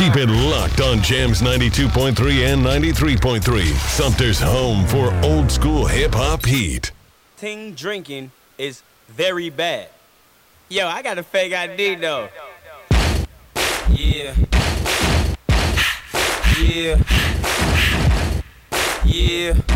Keep it locked on Jams 92.3 and 93.3. Sumter's home for old school hip hop heat. Ting drinking is very bad. Yo, I got a fake ID though. Yeah. Yeah. Yeah.